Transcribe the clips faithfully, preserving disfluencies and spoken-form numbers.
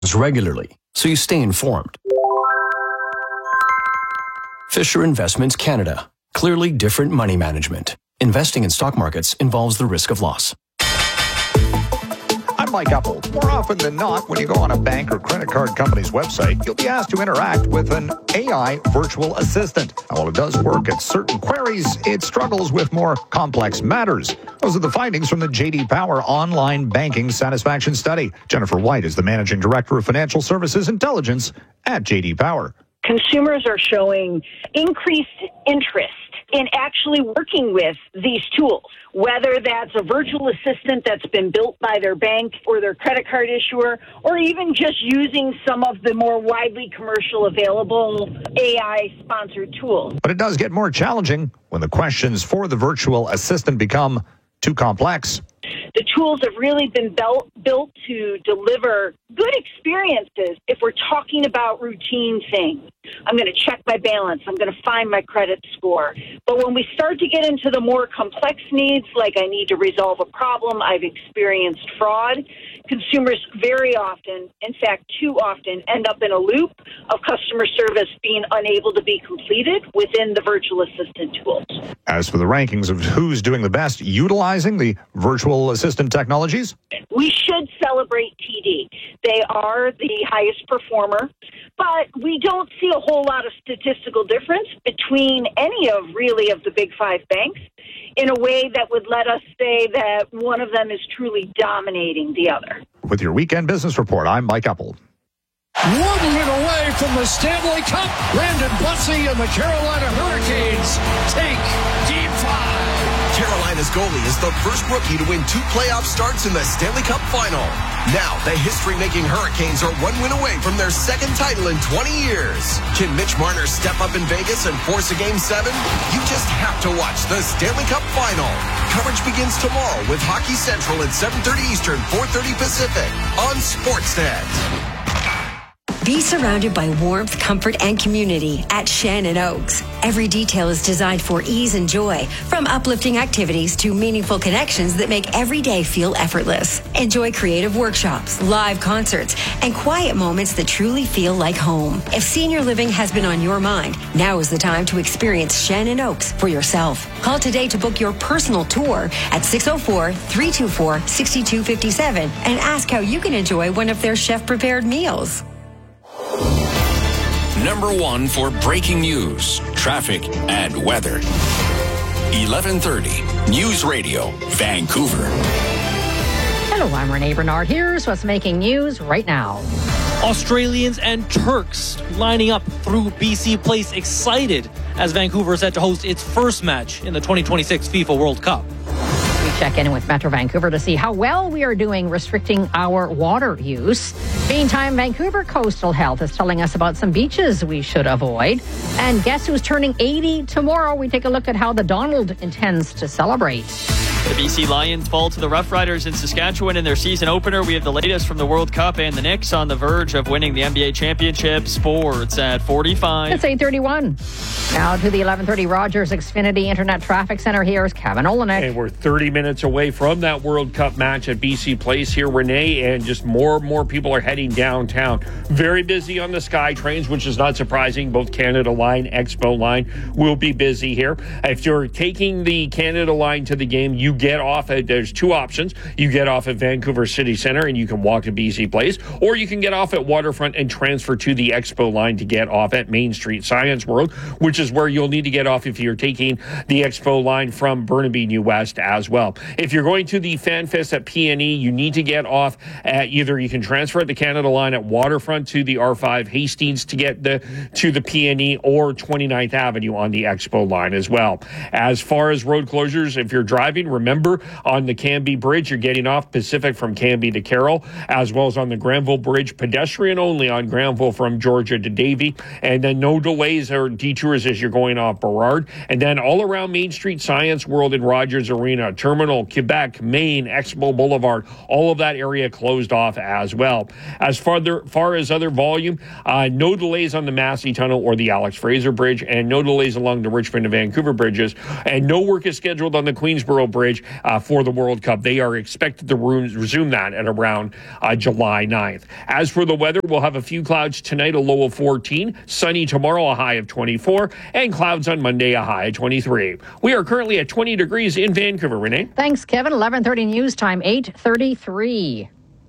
regularly so you stay informed. Fisher Investments Canada. Clearly different money management. Investing in stock markets involves the risk of loss. I'm Mike Apple. More often than not, when you go on a bank or credit card company's website, you'll be asked to interact with an A I virtual assistant. And while it does work at certain queries, it struggles with more complex matters. Those are the findings from the J D Power Online Banking Satisfaction Study. Jennifer White is the Managing Director of Financial Services Intelligence at J D Power. Consumers are showing increased interest in actually working with these tools, whether that's a virtual assistant that's been built by their bank or their credit card issuer, or even just using some of the more widely commercial available A I-sponsored tools. But it does get more challenging when the questions for the virtual assistant become too complex. The tools have really been built, built to deliver good experiences if we're talking about routine things. I'm going to check my balance. I'm going to find my credit score. But when we start to get into the more complex needs, like I need to resolve a problem, I've experienced fraud, consumers very often, in fact, too often, end up in a loop of customer service being unable to be completed within the virtual assistant tools. As for the rankings of who's doing the best utilizing the virtual assistant technologies, we should celebrate T D. They are the highest performer, but we don't see a whole lot of statistical difference between any of really of the big five banks in a way that would let us say that one of them is truly dominating the other. With your Weekend Business Report, I'm Mike Apple. One win away from the Stanley Cup. Brandon Bussey and the Carolina Hurricanes take Game five. Carolina's goalie is the first rookie to win two playoff starts in the Stanley Cup final. Now, the history-making Hurricanes are one win away from their second title in twenty years. Can Mitch Marner step up in Vegas and force a Game seven? You just have to watch the Stanley Cup final. Coverage begins tomorrow with Hockey Central at seven thirty Eastern, four thirty Pacific on Sportsnet. Be surrounded by warmth, comfort, and community at Shannon Oaks. Every detail is designed for ease and joy, from uplifting activities to meaningful connections that make every day feel effortless. Enjoy creative workshops, live concerts, and quiet moments that truly feel like home. If senior living has been on your mind, now is the time to experience Shannon Oaks for yourself. Call today to book your personal tour at six oh four, three two four, six two five seven and ask how you can enjoy one of their chef-prepared meals. Number one for breaking news, traffic, and weather. eleven thirty News Radio, Vancouver. Hello, I'm Renee Bernard. Here's what's making news right now. Australians and Turks lining up through B C Place, excited as Vancouver is set to host its first match in the twenty twenty-six FIFA World Cup. We check in with Metro Vancouver to see how well we are doing restricting our water use. Meantime, Vancouver Coastal Health is telling us about some beaches we should avoid. And guess who's turning eighty tomorrow? We take a look at how the Donald intends to celebrate. The B C Lions fall to the Rough Riders in Saskatchewan in their season opener. We have the latest from the World Cup, and the Knicks on the verge of winning the N B A championship. Sports at forty-five. It's eight thirty-one. Now to the eleven thirty Rogers Xfinity Internet Traffic Center. Here's Kevin Olenek. And we're thirty minutes away from that World Cup match at B C Place here, Renee, and just more and more people are heading downtown. Very busy on the Sky trains, which is not surprising. Both Canada Line, Expo Line will be busy here. If you're taking the Canada Line to the game, you get off at, there's two options. You get off at Vancouver City Centre and you can walk to B C Place, or you can get off at Waterfront and transfer to the Expo Line to get off at Main Street Science World, which is where you'll need to get off if you're taking the Expo Line from Burnaby New West as well. If you're going to the Fan Fest at P N E, you need to get off at either you can transfer at the Canada Line at Waterfront to the R five Hastings to get the to the P N E, or twenty-ninth Avenue on the Expo Line as well. As far as road closures, if you're driving, remember on the Canby Bridge, you're getting off Pacific from Canby to Carroll, as well as on the Granville Bridge, pedestrian only on Granville from Georgia to Davie, and then no delays or detours as you're going off Burrard. And then all around Main Street Science World and Rogers Arena, Terminal, Quebec, Maine, Expo Boulevard, all of that area closed off as well. As far, far as other volume, uh, no delays on the Massey Tunnel or the Alex Fraser Bridge, and no delays along the Richmond to Vancouver bridges, and no work is scheduled on the Queensboro Bridge coverage uh, for the World Cup. They are expected to resume that at around uh, July ninth. As for the weather, we'll have a few clouds tonight, a low of fourteen, sunny tomorrow, a high of twenty-four, and clouds on Monday, a high of twenty-three. We are currently at twenty degrees in Vancouver. Renee? Thanks, Kevin. eleven thirty news time, eight thirty-three.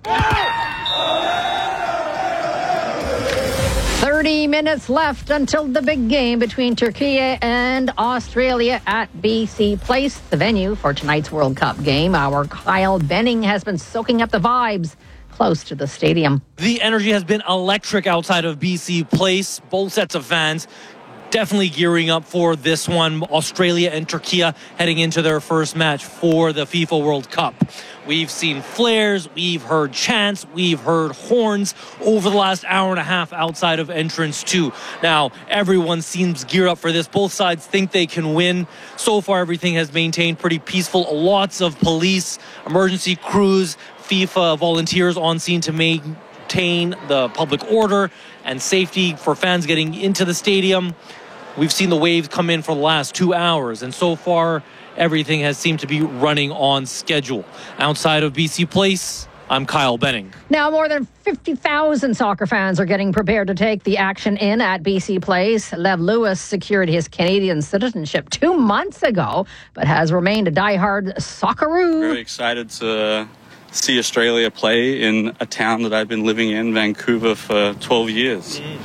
thirty minutes left until the big game between Turkey and Australia at B C Place, the venue for tonight's World Cup game. Our Kyle Benning has been soaking up the vibes close to the stadium. The energy has been electric outside of B C Place. Both sets of fans definitely gearing up for this one. Australia and Turkey heading into their first match for the FIFA World Cup. We've seen flares, we've heard chants, we've heard horns over the last hour and a half outside of entrance two. Now, everyone seems geared up for this. Both sides think they can win. So far, everything has maintained pretty peaceful. Lots of police, emergency crews, FIFA volunteers on scene to maintain the public order and safety for fans getting into the stadium. We've seen the waves come in for the last two hours, and so far, everything has seemed to be running on schedule. Outside of B C Place, I'm Kyle Benning. Now, more than fifty thousand soccer fans are getting prepared to take the action in at B C Place. Lev Lewis secured his Canadian citizenship two months ago, but has remained a diehard Socceroo. Very excited to see Australia play in a town that I've been living in, Vancouver, for twelve years. Mm.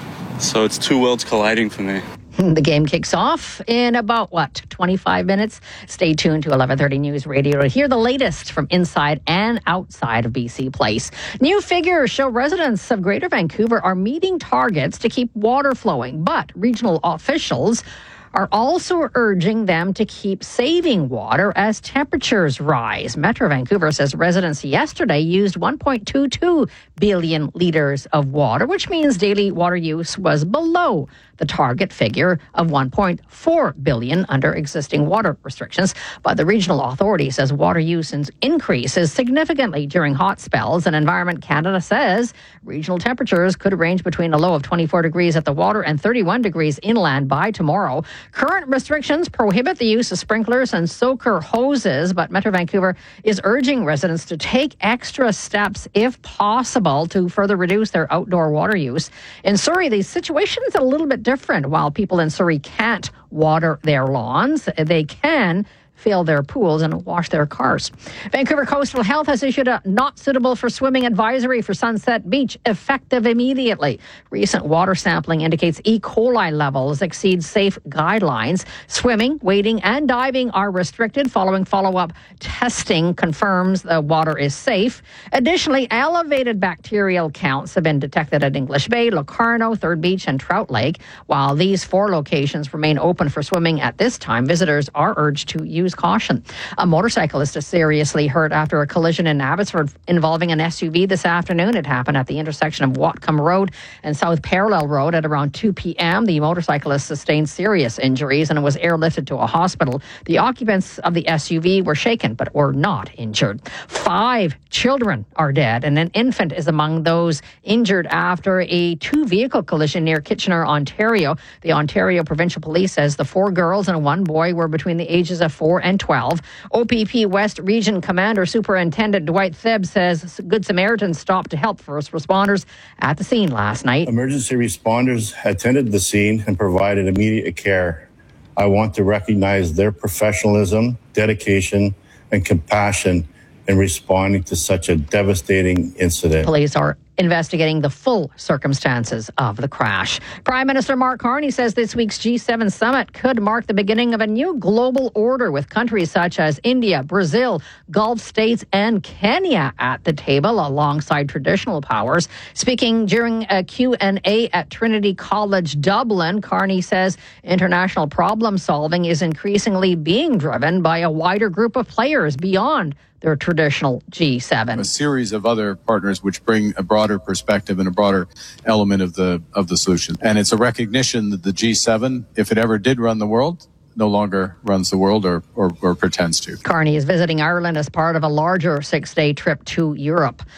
So it's two worlds colliding for me. The game kicks off in about, what, twenty-five minutes? Stay tuned to eleven thirty News Radio to hear the latest from inside and outside of B C Place. New figures show residents of Greater Vancouver are meeting targets to keep water flowing, but regional officials are also urging them to keep saving water as temperatures rise. Metro Vancouver says residents yesterday used one point two two billion litres of water, which means daily water use was below the target figure of one point four billion under existing water restrictions. But the regional authority says water use increases significantly during hot spells, and Environment Canada says regional temperatures could range between a low of twenty-four degrees at the water and thirty-one degrees inland by tomorrow. Current restrictions prohibit the use of sprinklers and soaker hoses, but Metro Vancouver is urging residents to take extra steps, if possible, to further reduce their outdoor water use. In Surrey, the situation is a little bit different. While people in Surrey can't water their lawns, they can fill their pools and wash their cars. Vancouver Coastal Health has issued a not suitable for swimming advisory for Sunset Beach, effective immediately. Recent water sampling indicates E. coli levels exceed safe guidelines. Swimming, wading, and diving are restricted. Following follow-up testing confirms the water is safe. Additionally, elevated bacterial counts have been detected at English Bay, Locarno, Third Beach, and Trout Lake. While these four locations remain open for swimming at this time, visitors are urged to use caution. A motorcyclist is seriously hurt after a collision in Abbotsford involving an S U V this afternoon. It happened at the intersection of Whatcom Road and South Parallel Road at around two p.m. The motorcyclist sustained serious injuries and was airlifted to a hospital. The occupants of the S U V were shaken but were not injured. Five children are dead, and an infant is among those injured after a two-vehicle collision near Kitchener, Ontario. The Ontario Provincial Police says the four girls and one boy were between the ages of four and twelve. O P P West Region Commander Superintendent Dwight Thebb says Good Samaritans stopped to help first responders at the scene last night. Emergency responders attended the scene and provided immediate care. I want to recognize their professionalism, dedication, and compassion in responding to such a devastating incident. Police are investigating the full circumstances of the crash. Prime Minister Mark Carney says this week's G seven summit could mark the beginning of a new global order with countries such as India, Brazil, Gulf states, and Kenya at the table alongside traditional powers. Speaking during a Q and A at Trinity College Dublin, Carney says international problem solving is increasingly being driven by a wider group of players beyond their traditional G seven. A series of other partners which bring a broader perspective and a broader element of the of the solution. And it's a recognition that the G seven, if it ever did run the world, no longer runs the world or, or, or pretends to. Carney is visiting Ireland as part of a larger six-day trip to Europe.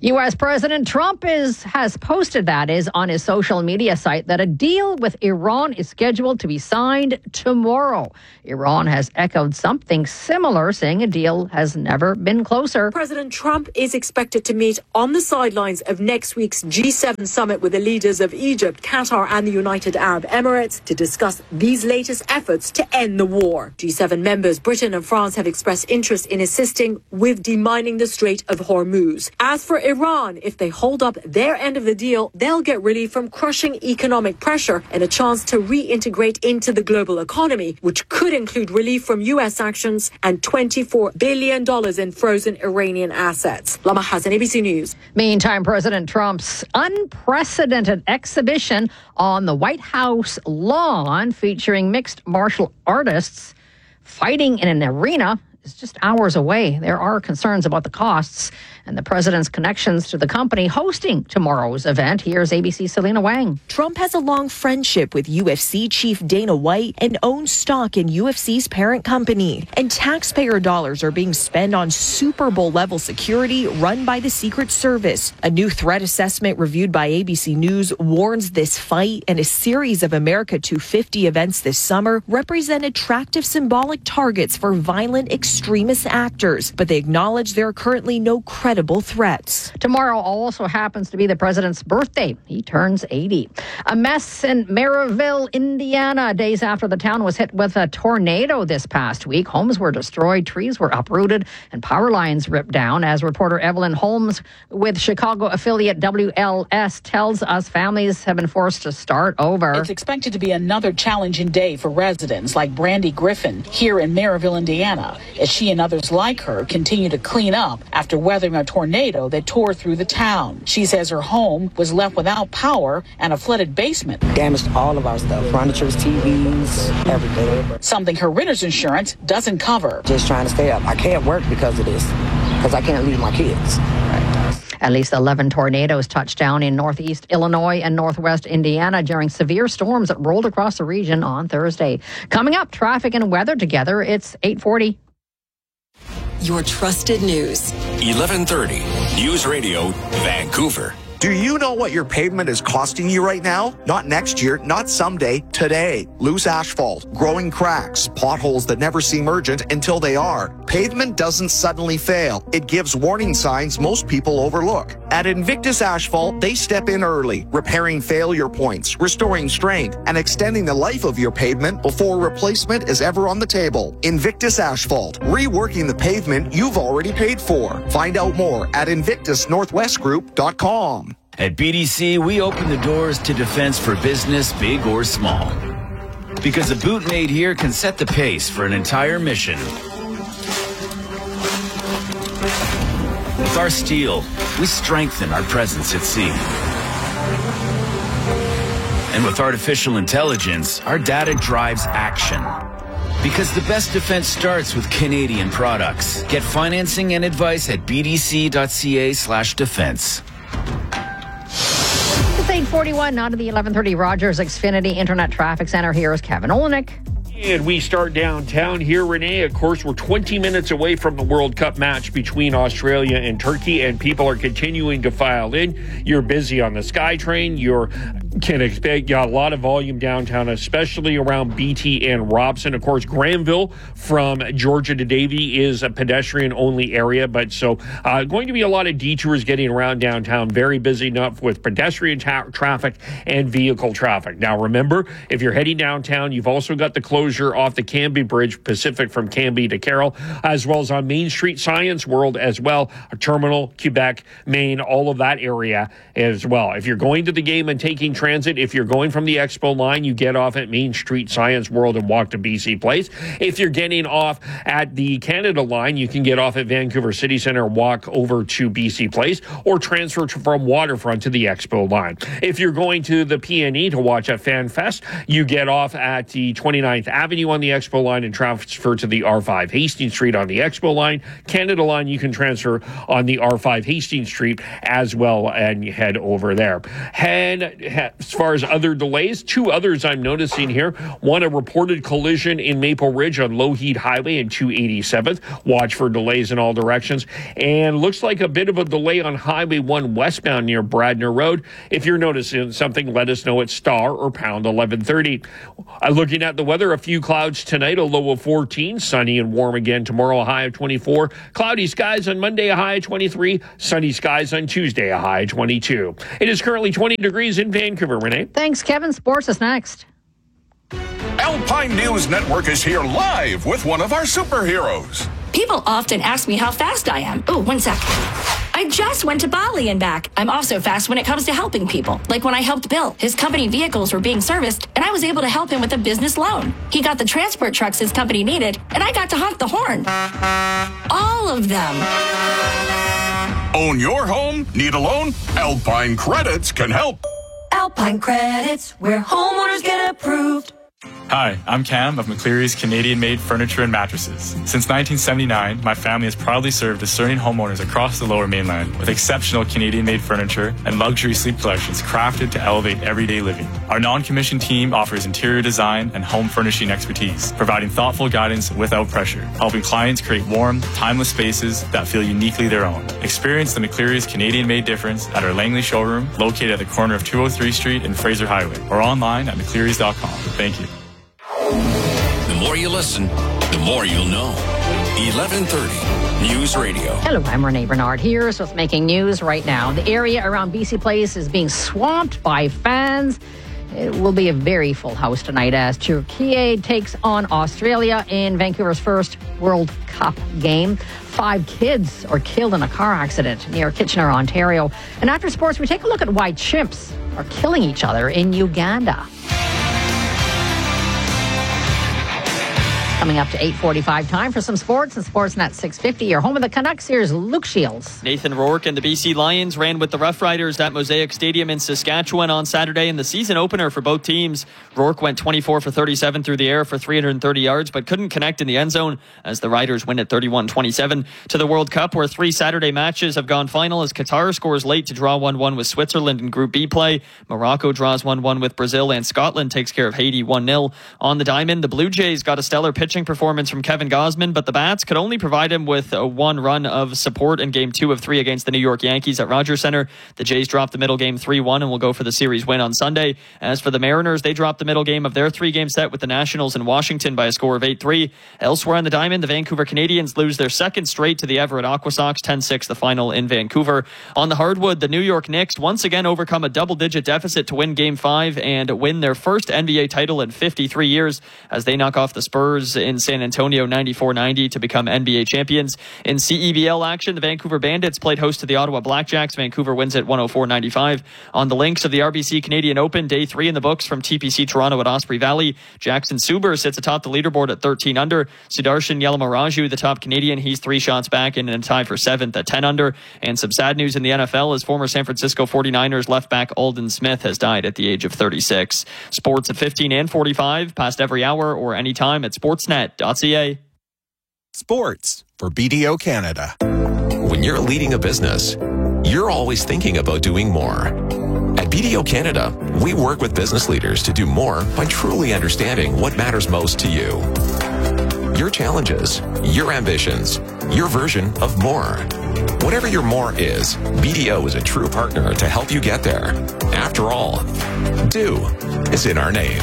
U S. President Trump is has posted, that is, on his social media site that a deal with Iran is scheduled to be signed tomorrow. Iran has echoed something similar, saying a deal has never been closer. President Trump is expected to meet on the sidelines of next week's G seven summit with the leaders of Egypt, Qatar and the United Arab Emirates to discuss these latest efforts to end the war. G seven members Britain and France have expressed interest in assisting with demining the Strait of Hormuz. As for Iran, if they hold up their end of the deal, they'll get relief from crushing economic pressure and a chance to reintegrate into the global economy, which could include relief from U S actions and twenty-four billion dollars in frozen Iranian assets. Lama Hassan, A B C News. Meantime, President Trump's unprecedented exhibition on the White House lawn featuring mixed martial artists fighting in an arena is just hours away. There are concerns about the costs and the president's connections to the company hosting tomorrow's event. Here's A B C's Selena Wang. Trump has a long friendship with U F C chief Dana White and owns stock in U F C's parent company. And taxpayer dollars are being spent on Super Bowl level security run by the Secret Service. A new threat assessment reviewed by A B C News warns this fight and a series of America two fifty events this summer represent attractive symbolic targets for violent extremist actors. But they acknowledge there are currently no credible threats. Tomorrow also happens to be the president's birthday. He turns eighty. A mess in Maryville, Indiana, days after the town was hit with a tornado this past week. Homes were destroyed, trees were uprooted, and power lines ripped down. As reporter Evelyn Holmes with Chicago affiliate W L S tells us, families have been forced to start over. It's expected to be another challenging day for residents like Brandy Griffin here in Maryville, Indiana, as she and others like her continue to clean up after weathering a tornado that tore through the town. She says her home was left without power and a flooded basement. Damaged all of our stuff, furniture, T Vs, everything. Something her renter's insurance doesn't cover. Just trying to stay up. I can't work because of this, because I can't leave my kids. At least eleven tornadoes touched down in northeast Illinois and northwest Indiana during severe storms that rolled across the region on Thursday. Coming up, traffic and weather together. It's eight forty. Your trusted news. eleven thirty News Radio, Vancouver. Do you know what your pavement is costing you right now? Not next year, not someday, today. Loose asphalt, growing cracks, potholes that never seem urgent until they are. Pavement doesn't suddenly fail. It gives warning signs most people overlook. At Invictus Asphalt, they step in early, repairing failure points, restoring strength, and extending the life of your pavement before replacement is ever on the table. Invictus Asphalt, reworking the pavement you've already paid for. Find out more at invictus northwest group dot com. At B D C, we open the doors to defense for business, big or small. Because a boot made here can set the pace for an entire mission. With our steel, we strengthen our presence at sea. And with artificial intelligence, our data drives action. Because the best defense starts with Canadian products. Get financing and advice at b d c dot c a slash defense. It's eight forty-one, now to the eleven thirty Rogers Xfinity Internet Traffic Center. Here is Kevin Olnick. And we start downtown here, Renee. Of course, we're twenty minutes away from the World Cup match between Australia and Turkey, and people are continuing to file in. You're busy on the SkyTrain. You're can expect you got a lot of volume downtown, especially around B T and Robson. Of course, Granville from Georgia to Davie is a pedestrian-only area, but so uh, going to be a lot of detours getting around downtown. Very busy enough with pedestrian ta- traffic and vehicle traffic. Now, remember, if you're heading downtown, you've also got the closure off the Cambie Bridge, Pacific from Cambie to Carroll, as well as on Main Street, Science World as well, a Terminal, Quebec, Maine, all of that area as well. If you're going to the game and taking transit, if you're going from the Expo line, you get off at Main Street, Science World, and walk to B C Place. If you're getting off at the Canada line, you can get off at Vancouver City Centre, walk over to B C Place, or transfer from Waterfront to the Expo line. If you're going to the P N E to watch at Fan Fest, you get off at the twenty-ninth Avenue on the Expo line and transfer to the R five Hastings Street on the Expo line. Canada line, you can transfer on the R five Hastings Street as well and head over there. And As far as other delays, two others I'm noticing here. One, a reported collision in Maple Ridge on Lougheed Highway and two eighty-seventh. Watch for delays in all directions. And looks like a bit of a delay on Highway one westbound near Bradner Road. If you're noticing something, let us know at star or pound eleven thirty. Uh, looking at the weather, a few clouds tonight, a low of fourteen. Sunny and warm again tomorrow, a high of twenty-four. Cloudy skies on Monday, a high of twenty-three. Sunny skies on Tuesday, a high of twenty-two. It is currently twenty degrees in Vancouver, Renee. Thanks, Kevin. Sports is next. Alpine News Network is here live with one of our superheroes. People often ask me how fast I am. Oh, one sec. I just went to Bali and back. I'm also fast when it comes to helping people. Like when I helped Bill. His company vehicles were being serviced, and I was able to help him with a business loan. He got the transport trucks his company needed, and I got to honk the horn. All of them. Own your home? Need a loan? Alpine Credits can help. Alpine Credits, where homeowners get approved. Hi, I'm Cam of McCleary's Canadian-made furniture and mattresses. Since nineteen seventy-nine, my family has proudly served discerning homeowners across the Lower Mainland with exceptional Canadian-made furniture and luxury sleep collections crafted to elevate everyday living. Our non-commissioned team offers interior design and home furnishing expertise, providing thoughtful guidance without pressure, helping clients create warm, timeless spaces that feel uniquely their own. Experience the McCleary's Canadian-made difference at our Langley showroom, located at the corner of two oh three Street and Fraser Highway, or online at mcclearys dot com. Thank you. The more you listen, the more you'll know. eleven thirty News Radio. Hello, I'm Renee Bernard. Here's what's making news right now. The area around B C Place is being swamped by fans. It will be a very full house tonight as Turkey takes on Australia in Vancouver's first World Cup game. Five kids are killed in a car accident near Kitchener, Ontario. And after sports, we take a look at why chimps are killing each other in Uganda. Coming up to eight forty-five, time for some sports and Sportsnet six fifty. Your home of the Canucks, here's Luke Shields. Nathan Rourke and the B C Lions ran with the Rough Riders at Mosaic Stadium in Saskatchewan on Saturday in the season opener for both teams. Rourke went twenty-four for thirty-seven through the air for three hundred thirty yards, but couldn't connect in the end zone as the Riders win at thirty-one twenty-seven. To the World Cup, where three Saturday matches have gone final as Qatar scores late to draw one one with Switzerland in Group B play. Morocco draws one one with Brazil, and Scotland takes care of Haiti one nil. On the diamond, the Blue Jays got a stellar pitching performance from Kevin Gausman, but the Bats could only provide him with a one run of support in game two of three against the New York Yankees at Rogers Center. The Jays dropped the middle game three one and will go for the series win on Sunday. As for the Mariners, they dropped the middle game of their three-game set with the Nationals in Washington by a score of eight three. Elsewhere on the diamond, the Vancouver Canadians lose their second straight to the Everett Aquasox, ten six the final in Vancouver. On the hardwood, the New York Knicks once again overcome a double-digit deficit to win game five and win their first N B A title in fifty-three years as they knock off the Spurs in San Antonio ninety-four ninety to become N B A champions. In C E B L action, the Vancouver Bandits played host to the Ottawa Blackjacks. Vancouver wins at one oh four ninety-five. On the links of the R B C Canadian Open, day three in the books from T P C Toronto at Osprey Valley. Jackson Suber sits atop the leaderboard at thirteen under. Sudarshan Yalamaraju, the top Canadian, he's three shots back and in a tie for seventh at ten under. And some sad news in the N F L as former San Francisco forty-niners left back Aldon Smith has died at the age of thirty-six. Sports at fifteen and forty-five, past every hour or anytime at sportsnet dot c a. Sports for B D O Canada. When you're leading a business, you're always thinking about doing more. At B D O Canada, we work with business leaders to do more by truly understanding what matters most to you. Your challenges, your ambitions, your version of more. Whatever your more is, B D O is a true partner to help you get there. After all, do is in our name.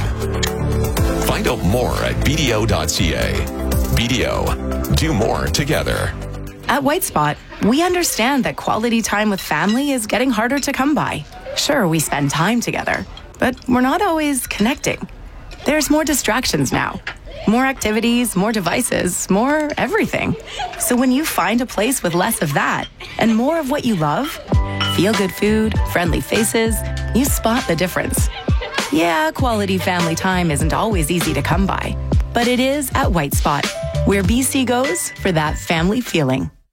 Find out more at b d o dot c a. B D O, do more together. At White Spot, we understand that quality time with family is getting harder to come by. Sure, we spend time together, but we're not always connecting. There's more distractions now. More activities, more devices, more everything. So when you find a place with less of that and more of what you love, feel-good food, friendly faces, you spot the difference. Yeah, quality family time isn't always easy to come by, but it is at White Spot, where B C goes for that family feeling.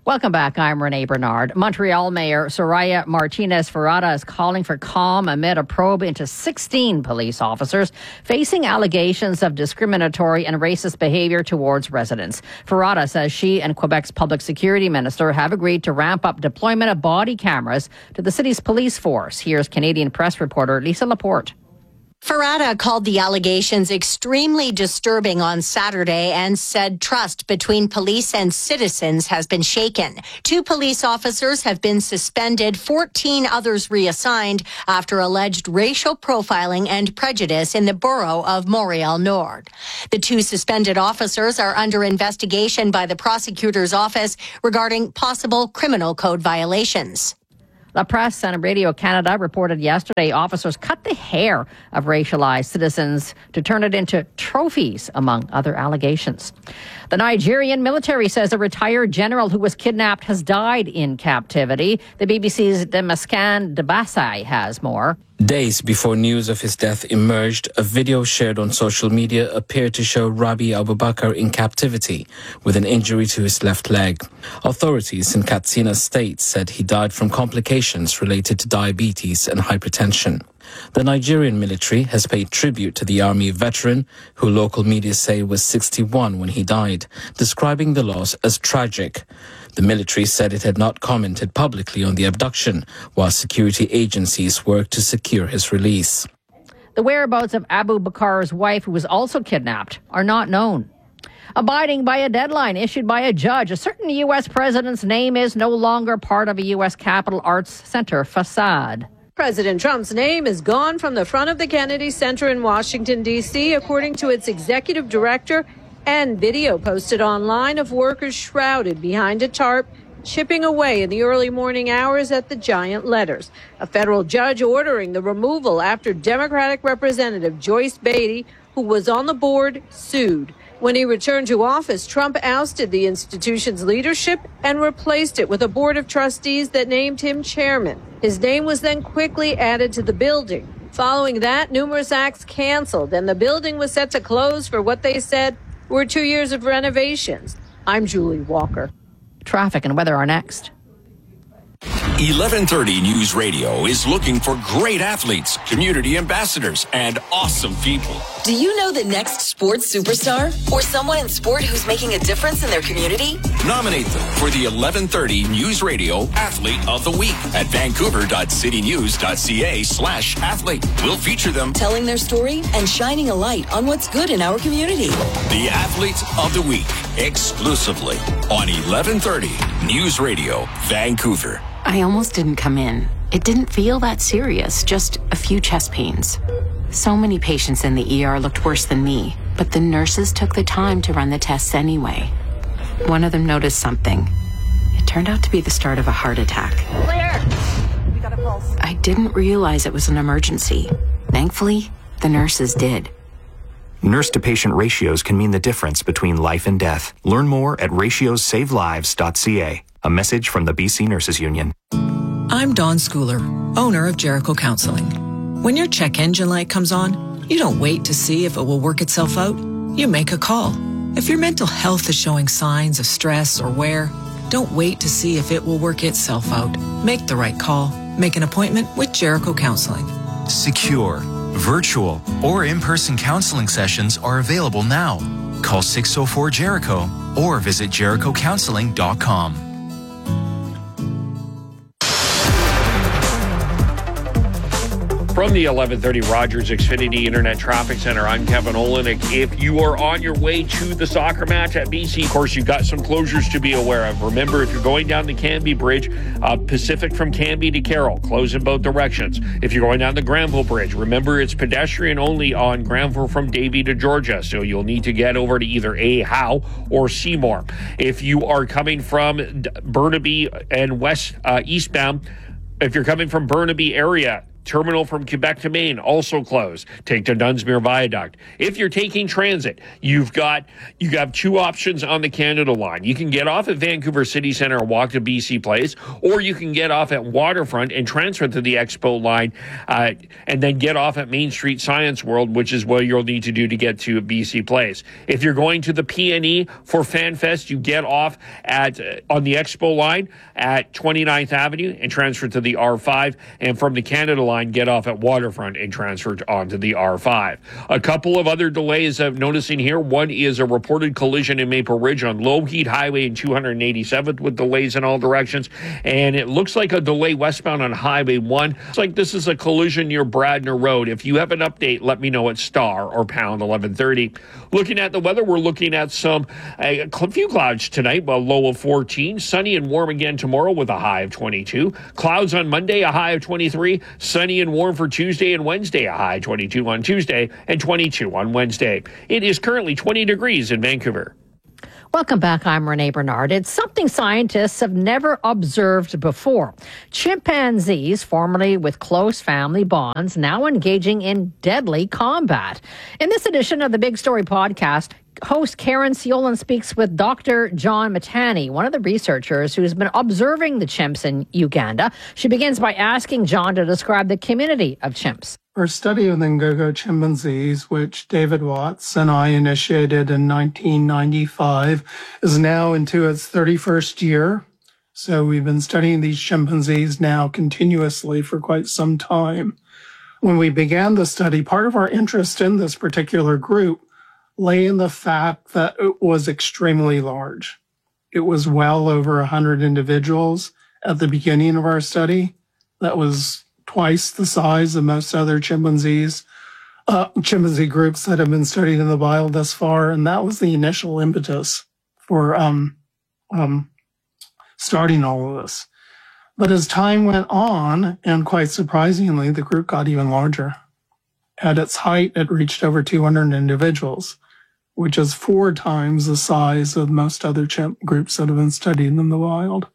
Welcome back. I'm Renee Bernard. Montreal Mayor Soraya Martinez-Ferrada is calling for calm amid a probe into sixteen police officers facing allegations of discriminatory and racist behavior towards residents. Ferrada says she and Quebec's public security minister have agreed to ramp up deployment of body cameras to the city's police force. Here's Canadian press reporter Lisa Laporte. Ferrada called the allegations extremely disturbing on Saturday and said trust between police and citizens has been shaken. Two police officers have been suspended, fourteen others reassigned after alleged racial profiling and prejudice in the borough of Montreal Nord. The two suspended officers are under investigation by the prosecutor's office regarding possible criminal code violations. La Presse and Radio Canada reported yesterday officers cut the hair of racialized citizens to turn it into trophies, among other allegations. The Nigerian military says a retired general who was kidnapped has died in captivity. The B B C's Demascan Debasai has more. Days before news of his death emerged, a video shared on social media appeared to show Rabi Abubakar in captivity with an injury to his left leg. Authorities in Katsina State said he died from complications related to diabetes and hypertension. The Nigerian military has paid tribute to the army veteran, who local media say was sixty-one when he died, describing the loss as tragic. The military said it had not commented publicly on the abduction, while security agencies worked to secure his release. The whereabouts of Abu Bakar's wife, who was also kidnapped, are not known. Abiding by a deadline issued by a judge, a certain U S president's name is no longer part of a U S Capitol Arts Center facade. President Trump's name is gone from the front of the Kennedy Center in Washington, D C, according to its executive director, and video posted online of workers shrouded behind a tarp, chipping away in the early morning hours at the giant letters. A federal judge ordering the removal after Democratic Representative Joyce Beatty, who was on the board, sued. When he returned to office, Trump ousted the institution's leadership and replaced it with a board of trustees that named him chairman. His name was then quickly added to the building. Following that, numerous acts canceled, and the building was set to close for what they said were two years of renovations. I'm Julie Walker. Traffic and weather are next. eleven thirty News Radio is looking for great athletes, community ambassadors, and awesome people. Do you know the next sports superstar? Or someone in sport who's making a difference in their community? Nominate them for the eleven thirty News Radio Athlete of the Week at vancouver.citynews.ca slash athlete. We'll feature them telling their story and shining a light on what's good in our community. The Athlete of the Week, exclusively on eleven thirty News Radio, Vancouver. I almost didn't come in. It didn't feel that serious, just a few chest pains. So many patients in the E R looked worse than me, but the nurses took the time to run the tests anyway. One of them noticed something. It turned out to be the start of a heart attack. Clear. We got a pulse. I didn't realize it was an emergency. Thankfully, the nurses did. Nurse-to-patient ratios can mean the difference between life and death. Learn more at ratios save lives dot c a. A message from the B C Nurses Union. I'm Dawn Schooler, owner of Jericho Counseling. When your check engine light comes on, you don't wait to see if it will work itself out. You make a call. If your mental health is showing signs of stress or wear, don't wait to see if it will work itself out. Make the right call. Make an appointment with Jericho Counseling. Secure, virtual, or in-person counseling sessions are available now. Call six oh four Jericho or visit jericho counseling dot com. From the eleven thirty Rogers Xfinity Internet Traffic Center, I'm Kevin Olenek. If you are on your way to the soccer match at B C, of course, you've got some closures to be aware of. Remember, if you're going down the Canby Bridge, uh, Pacific from Canby to Carroll, close in both directions. If you're going down the Granville Bridge, remember it's pedestrian only on Granville from Davie to Georgia, so you'll need to get over to either A. Howe or Seymour. If you are coming from Burnaby and west uh, eastbound, if you're coming from Burnaby area, Terminal from Quebec to Maine, also closed. Take to Dunsmuir Viaduct. If you're taking transit, you've got you have two options on the Canada line. You can get off at Vancouver City Centre and walk to B C Place, or you can get off at Waterfront and transfer to the Expo line, uh, and then get off at Main Street Science World, which is what you'll need to do to get to B C Place. If you're going to the P N E for FanFest, you get off at uh, on the Expo line at twenty-ninth Avenue and transfer to the R five, and from the Canada line, get off at Waterfront and transfer onto the R five. A couple of other delays I'm noticing here. One is a reported collision in Maple Ridge on Lougheed Highway and two hundred eighty-seventh with delays in all directions. And it looks like a delay westbound on Highway one. It's like this is a collision near Bradner Road. If you have an update, let me know at star or pound eleven thirty. Looking at the weather, we're looking at some a few clouds tonight, a low of fourteen. Sunny and warm again tomorrow with a high of twenty-two. Clouds on Monday, a high of twenty-three. Sunny and warm for Tuesday and Wednesday, a high twenty-two on Tuesday and twenty-two on Wednesday. It is currently twenty degrees in Vancouver. Welcome back. I'm Renee Bernard. It's something scientists have never observed before. Chimpanzees, formerly with close family bonds, now engaging in deadly combat. In this edition of the Big Story podcast, host Karen Siolan speaks with Doctor John Matani, one of the researchers who's been observing the chimps in Uganda. She begins by asking John to describe the community of chimps. Our study of the Ngoko chimpanzees, which David Watts and I initiated in nineteen ninety-five, is now into its thirty-first year. So we've been studying these chimpanzees now continuously for quite some time. When we began the study, part of our interest in this particular group lay in the fact that it was extremely large. It was well over one hundred individuals at the beginning of our study. That was twice the size of most other chimpanzees, uh, chimpanzee groups that have been studied in the wild thus far. And that was the initial impetus for um, um, starting all of this. But as time went on, and quite surprisingly, the group got even larger. At its height, it reached over two hundred individuals, which is four times the size of most other chimp groups that have been studied in the wild.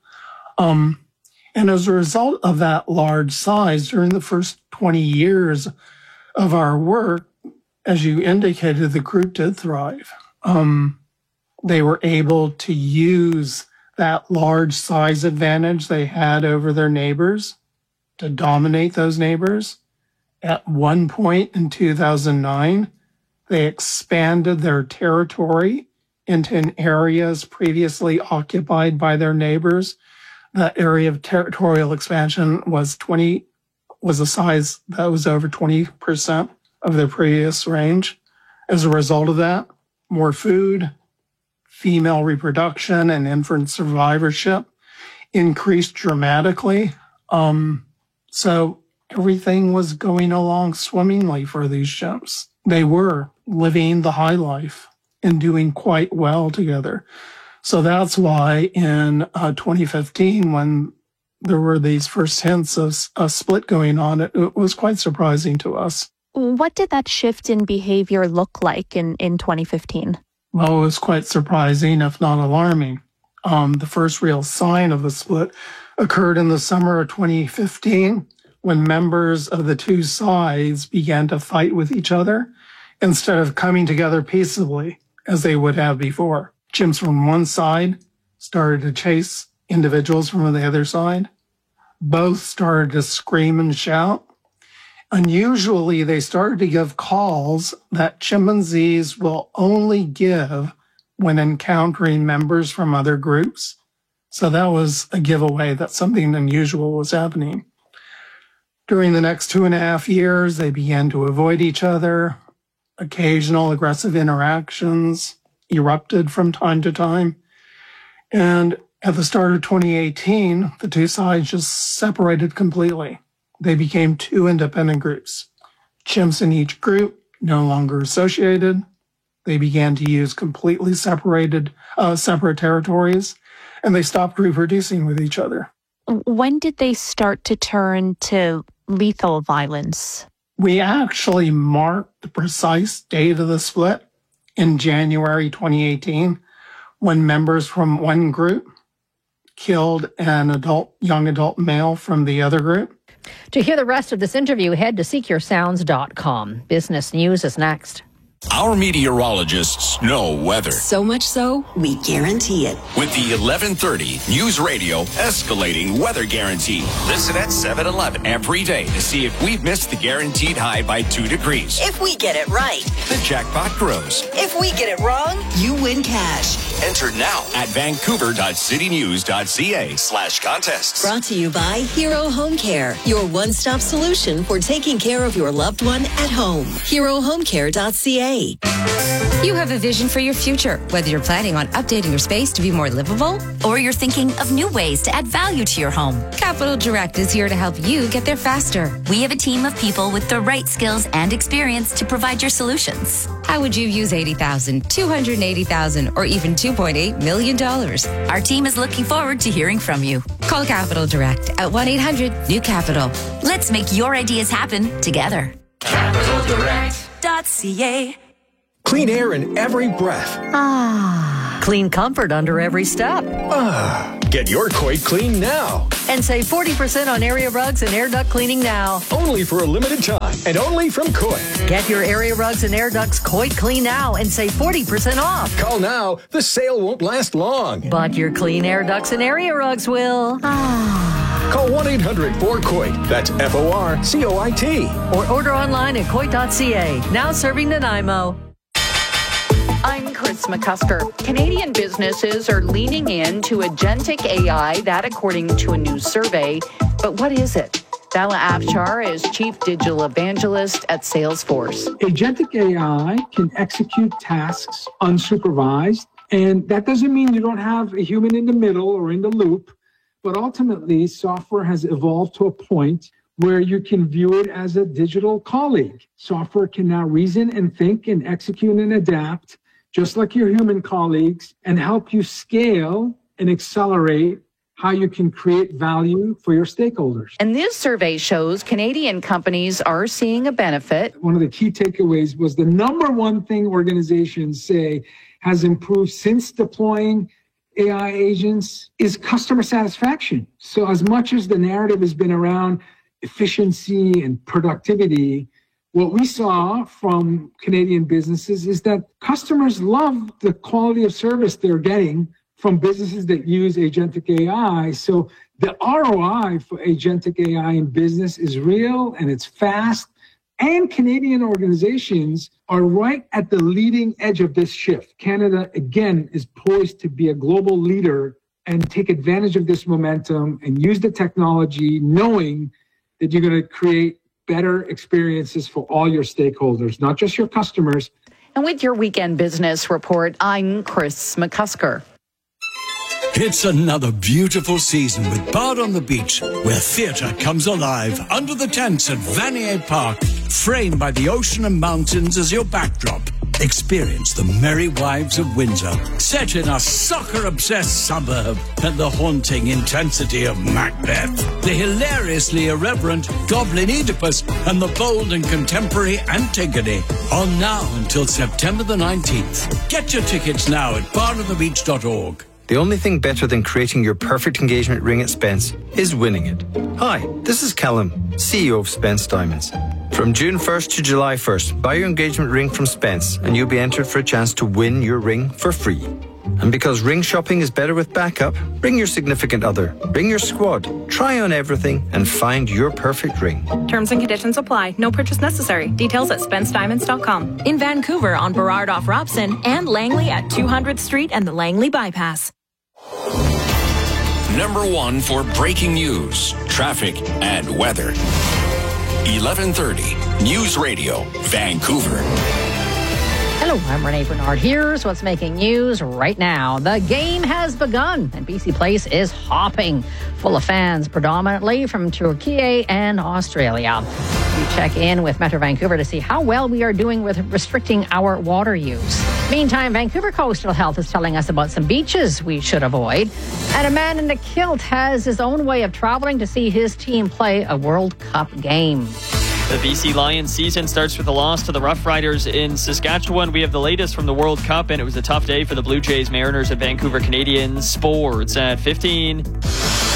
Um, and as a result of that large size, during the first twenty years of our work, as you indicated, the group did thrive. Um, they were able to use that large size advantage they had over their neighbors to dominate those neighbors. At one point in two thousand nine, they expanded their territory into areas previously occupied by their neighbors. That area of territorial expansion was twenty, was a size that was over twenty percent of their previous range. As a result of that, more food, female reproduction, and infant survivorship increased dramatically. Um, so everything was going along swimmingly for these chimps. They were living the high life and doing quite well together. So that's why in uh, twenty fifteen, when there were these first hints of a split going on, it, it was quite surprising to us. What did that shift in behavior look like in, in twenty fifteen? Well, it was quite surprising, if not alarming. Um, the first real sign of the split occurred in the summer of twenty fifteen, when members of the two sides began to fight with each other instead of coming together peaceably as they would have before. Chimps from one side started to chase individuals from the other side. Both started to scream and shout. Unusually, they started to give calls that chimpanzees will only give when encountering members from other groups. So that was a giveaway that something unusual was happening. During the next two and a half years, they began to avoid each other. Occasional aggressive interactions erupted from time to time. And at the start of twenty eighteen, the two sides just separated completely. They became two independent groups. Chimps in each group no longer associated. They began to use completely separated, uh, separate territories, and they stopped reproducing with each other. When did they start to turn to lethal violence? We actually marked the precise date of the split in January twenty eighteen, when members from one group killed an adult, young adult male from the other group. To hear the rest of this interview, head to seek your sounds dot com. Business News is next. Our meteorologists know weather. So much so, we guarantee it. With the eleven thirty News Radio Escalating Weather Guarantee. Listen at seven eleven every day to see if we've missed the guaranteed high by two degrees. If we get it right, the jackpot grows. If we get it wrong, you win cash. Enter now at vancouver.citynews.ca slash contests. Brought to you by Hero Home Care, your one-stop solution for taking care of your loved one at home. hero home care dot c a. You have a vision for your future, whether you're planning on updating your space to be more livable, or you're thinking of new ways to add value to your home. Capital Direct is here to help you get there faster. We have a team of people with the right skills and experience to provide your solutions. How would you use eighty thousand dollars, two hundred eighty thousand dollars, or even two point eight million dollars? Our team is looking forward to hearing from you. Call Capital Direct at one eight hundred new capital. Let's make your ideas happen together. capital direct dot c a. Clean air in every breath. Ah. Clean comfort under every step. Ah. Get your Coit clean now. And save forty percent on area rugs and air duct cleaning now. Only for a limited time and only from Coit. Get your area rugs and air ducts Coit clean now and save forty percent off. Call now. The sale won't last long. But your clean air ducts and area rugs will. Ah. Call one eight hundred four Coit. That's F O R C O I T. Or order online at coit dot c a. Now serving Nanaimo. I'm Chris McCusker. Canadian businesses are leaning into agentic A I, that according to a new survey. But what is it? Bella Afshar is Chief Digital Evangelist at Salesforce. Agentic A I can execute tasks unsupervised, and that doesn't mean you don't have a human in the middle or in the loop, but ultimately software has evolved to a point where you can view it as a digital colleague. Software can now reason and think and execute and adapt just like your human colleagues, and help you scale and accelerate how you can create value for your stakeholders. And this survey shows Canadian companies are seeing a benefit. One of the key takeaways was the number one thing organizations say has improved since deploying A I agents is customer satisfaction. So as much as the narrative has been around efficiency and productivity, what we saw from Canadian businesses is that customers love the quality of service they're getting from businesses that use agentic A I. So the R O I for agentic A I in business is real and it's fast. And Canadian organizations are right at the leading edge of this shift. Canada, again, is poised to be a global leader and take advantage of this momentum and use the technology, knowing that you're going to create better experiences for all your stakeholders, not just your customers. And with your Weekend Business Report, I'm Chris McCusker. It's another beautiful season with Bard on the Beach, where theatre comes alive under the tents at Vanier Park, framed by the ocean and mountains as your backdrop. Experience the Merry Wives of Windsor, set in a soccer-obsessed suburb, and the haunting intensity of Macbeth, the hilariously irreverent Goblin Oedipus, and the bold and contemporary Antigone. On now until September the nineteenth. Get your tickets now at bard on the beach dot org. The only thing better than creating your perfect engagement ring at Spence is winning it. Hi, this is Callum, C E O of Spence Diamonds. From June first to July first, buy your engagement ring from Spence and you'll be entered for a chance to win your ring for free. And because ring shopping is better with backup, bring your significant other, bring your squad, try on everything and find your perfect ring. Terms and conditions apply. No purchase necessary. Details at spence diamonds dot com. In Vancouver on Burrard off Robson and Langley at two hundredth Street and the Langley Bypass. Number one for breaking news, traffic, and weather. eleven thirty News Radio, Vancouver. Hello, I'm Renee Bernard. Here's what's making news right now. The game has begun, and B C Place is hopping, full of fans, predominantly from Turkey and Australia. We check in with Metro Vancouver to see how well we are doing with restricting our water use. Meantime, Vancouver Coastal Health is telling us about some beaches we should avoid. And a man in a kilt has his own way of traveling to see his team play a World Cup game. The B C Lions season starts with a loss to the Rough Riders in Saskatchewan. We have the latest from the World Cup, and it was a tough day for the Blue Jays, Mariners, and Vancouver Canadians. Sports at fifteen.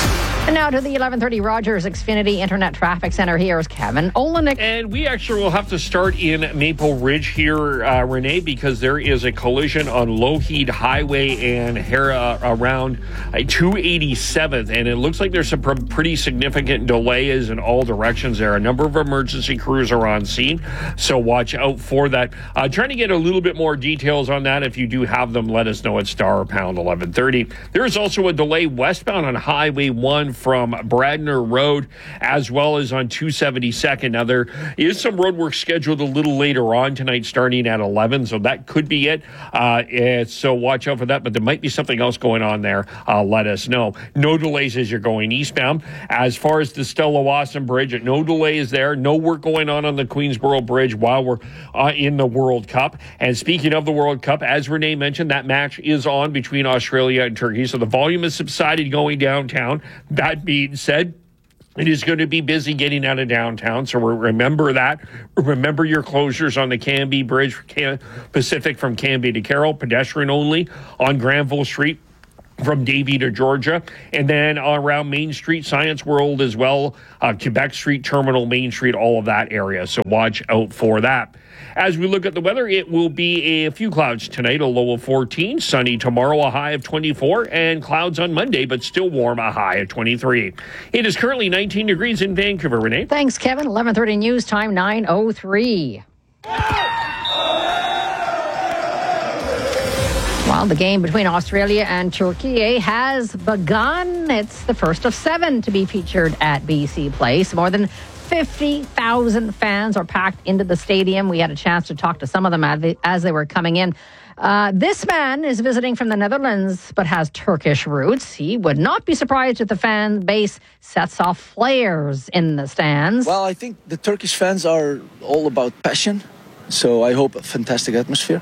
And now to the eleven thirty Rogers Xfinity Internet Traffic Center. Here's Kevin Olenek. And we actually will have to start in Maple Ridge here, uh, Renee, because there is a collision on Lougheed Highway and Hera around uh, two eighty-seventh. And it looks like there's some pr- pretty significant delays in all directions there. A number of emergency crews are on scene, so watch out for that. Uh, trying to get a little bit more details on that. If you do have them, let us know at star or pound eleven thirty. There is also a delay westbound on Highway one from Bradner Road, as well as on two seventy-second. Now, there is some road work scheduled a little later on tonight, starting at eleven, so that could be it. Uh, so watch out for that, but there might be something else going on there. Uh, let us know. No delays as you're going eastbound. As far as the Stella Wasson Bridge, no delays there. No work going on on the Queensboro Bridge while we're uh, in the World Cup. And speaking of the World Cup, as Renee mentioned, that match is on between Australia and Turkey, so the volume has subsided going downtown. That being said, it is going to be busy getting out of downtown, so remember that. Remember your closures on the Canby Bridge Pacific from Canby to Carroll, pedestrian only on Granville Street from Davie to Georgia, and then around Main Street, Science World as well, uh, Quebec Street, Terminal, Main Street, all of that area, so watch out for that. As we look at the weather, it will be a few clouds tonight, a low of fourteen, sunny tomorrow, a high of twenty-four, and clouds on Monday, but still warm, a high of twenty-three. It is currently nineteen degrees in Vancouver, Renee. Thanks, Kevin. eleven thirty news time, nine oh three. Well, the game between Australia and Turkey has begun. It's the first of seven to be featured at B C Place. More than fifty thousand fans are packed into the stadium. We had a chance to talk to some of them as they were coming in. Uh, this man is visiting from the Netherlands but has Turkish roots. He would not be surprised if the fan base sets off flares in the stands. Well, I think the Turkish fans are all about passion, so I hope a fantastic atmosphere.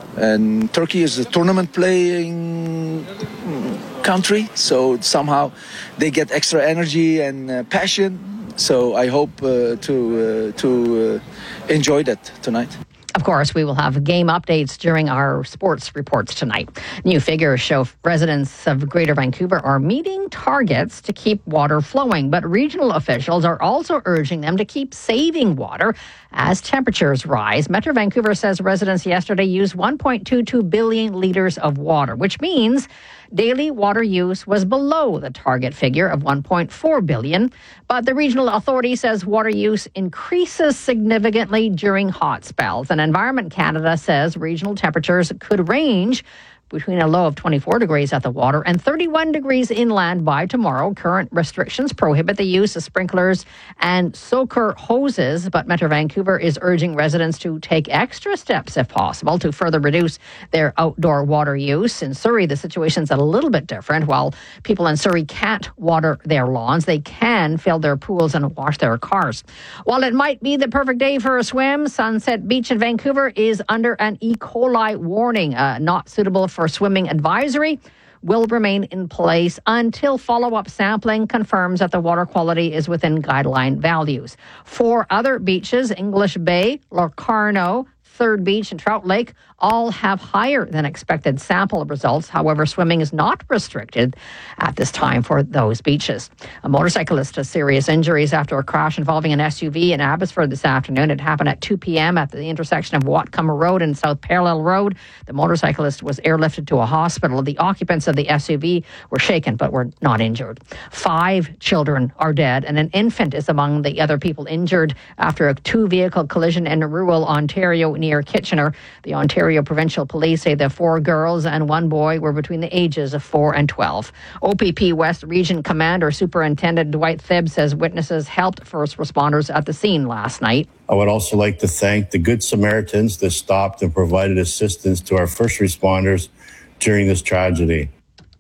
And Turkey is a tournament playing country, so somehow they get extra energy and uh, passion. So I hope uh, to uh, to uh, enjoy that tonight. Of course, we will have game updates during our sports reports tonight. New figures show residents of Greater Vancouver are meeting targets to keep water flowing, but regional officials are also urging them to keep saving water as temperatures rise. Metro Vancouver says residents yesterday used one point two two billion litres of water, which means daily water use was below the target figure of one point four billion. But the regional authority says water use increases significantly during hot spells. And Environment Canada says regional temperatures could range between a low of twenty-four degrees at the water and thirty-one degrees inland by tomorrow. Current restrictions prohibit the use of sprinklers and soaker hoses, but Metro Vancouver is urging residents to take extra steps, if possible, to further reduce their outdoor water use. In Surrey, the situation's a little bit different. While people in Surrey can't water their lawns, they can fill their pools and wash their cars. While it might be the perfect day for a swim, Sunset Beach in Vancouver is under an E. coli warning, uh, not suitable for swimming advisory will remain in place until follow-up sampling confirms that the water quality is within guideline values. Four other beaches, English Bay, Locarno, Third Beach, and Trout Lake, all have higher than expected sample results. However, swimming is not restricted at this time for those beaches. A motorcyclist has serious injuries after a crash involving an S U V in Abbotsford this afternoon. It happened at two p.m. at the intersection of Whatcoma Road and South Parallel Road. The motorcyclist was airlifted to a hospital. The occupants of the S U V were shaken but were not injured. Five children are dead, and an infant is among the other people injured after a two-vehicle collision in rural Ontario near Kitchener. The Ontario Provincial Police say the four girls and one boy were between the ages of four and twelve. O P P West Region Commander Superintendent Dwight Thibb says witnesses helped first responders at the scene last night. I would also like to thank the Good Samaritans that stopped and provided assistance to our first responders during this tragedy.